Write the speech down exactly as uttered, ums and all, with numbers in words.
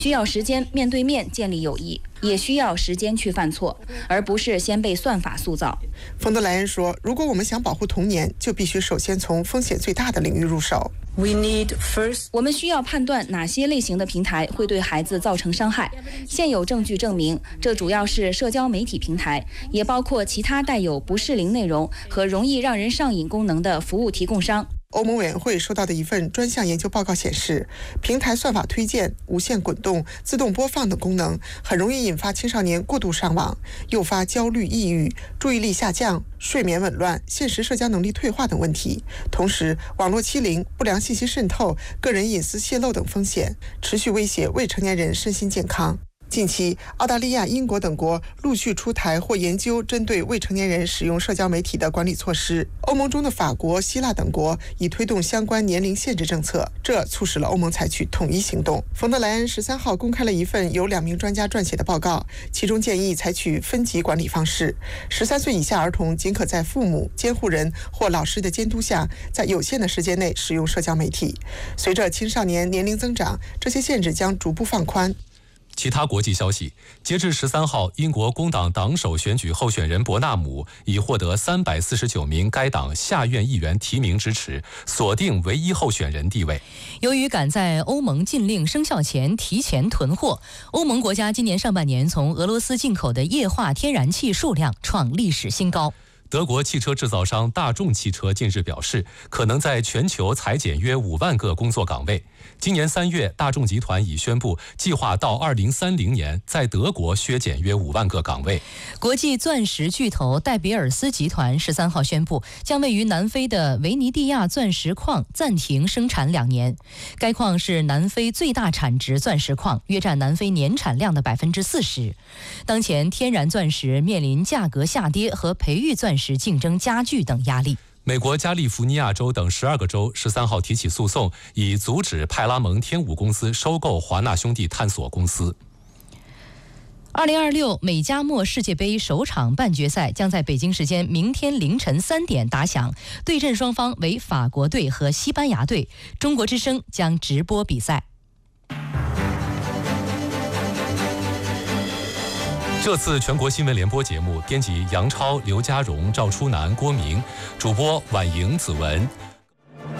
需要时间面对面建立友谊，也需要时间去犯错，而不是先被算法塑造。 冯德莱恩说，如果我们想保护童年，就必须首先从风险最大的领域入手。 We need first... 我们需要判断哪些类型的平台会对孩子造成伤害。现有证据证明，这主要是社交媒体平台，也包括其他带有不适龄内容和容易让人上瘾功能的服务提供商。 欧盟委员会收到的一份专项研究报告显示，平台算法推荐、无限滚动、自动播放等功能很容易引发青少年过度上网，诱发焦虑、抑郁、注意力下降、睡眠紊乱、现实社交能力退化等问题。同时，网络欺凌、不良信息渗透、个人隐私泄露等风险持续威胁未成年人身心健康。近期，澳大利亚、英国等国陆续出台或研究针对未成年人使用社交媒体的管理措施。欧盟中的法国、希腊等国已推动相关年龄限制政策，这促使了欧盟采取统一行动。冯德莱恩十三号公开了一份由两名专家撰写的报告，其中建议采取分级管理方式。十三岁以下儿童仅可在父母、监护人或老师的监督下，在有限的时间内使用社交媒体。随着青少年年龄增长，这些限制将逐步放宽。 其他国际消息，截至十三号，英国工党党首选举候选人伯纳姆已获得三百四十九名该党下院议员提名支持，锁定唯一候选人地位。 由于赶在欧盟禁令生效前提前囤货，欧盟国家今年上半年从俄罗斯进口的液化天然气数量创历史新高。 德国汽车制造商大众汽车近日表示，可能在全球裁减约五万个工作岗位。今年三月，大众集团已宣布计划到二零三零年在德国削减约五万个岗位。 国际钻石巨头戴比尔斯集团十三号宣布，将位于南非的维尼蒂亚钻石矿暂停生产两年。该矿是南非最大产值钻石矿，约占南非年产量的百分之四十。当前天然钻石面临价格下跌和培育钻石竞争加剧等压力。 美国加利福尼亚州等十二个州十三号提起诉讼，以阻止派拉蒙天舞公司收购华纳兄弟探索公司。 二零二六美加墨世界杯首场半决赛将在北京时间明天凌晨三点打响，对阵双方为法国队和西班牙队。中国之声将直播比赛。 这次全国新闻联播节目，编辑杨超、刘家荣、赵初南、郭明，主播婉莹、子文。